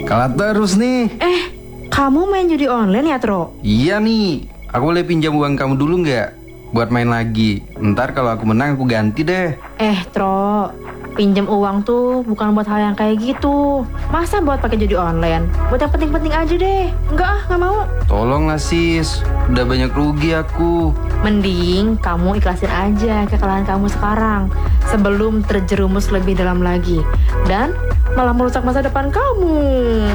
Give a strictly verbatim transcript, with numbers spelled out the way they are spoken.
Kalah terus nih. Eh, kamu main judi online ya, Tro? Iya nih. Aku boleh pinjam uang kamu dulu nggak? Buat main lagi. Ntar kalau aku menang aku ganti deh. Eh, Tro, pinjam uang tuh bukan buat hal yang kayak gitu. Masa buat pakai judi online? Buat yang penting-penting aja deh. Enggak ah, nggak mau. Tolonglah sis. Udah banyak rugi aku. Mending kamu ikhlasin aja kekalahan kamu sekarang sebelum terjerumus lebih dalam lagi dan malah merusak masa depan kamu.